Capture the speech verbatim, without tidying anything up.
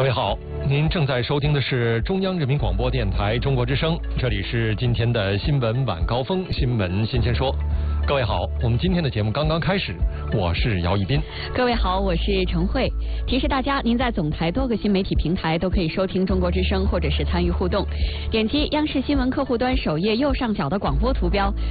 各位好，您正在收听的是中央人民广播电台中国之声，这里是今天的新闻晚高峰，新闻新鲜说。各位好，我们今天的节目刚刚开始，我是姚一斌。 各位好，我是陈慧。提示大家，您在总台多个新媒体平台都可以收听中国之声，或者是参与互动。点击央视新闻客户端首页右上角的广播图标，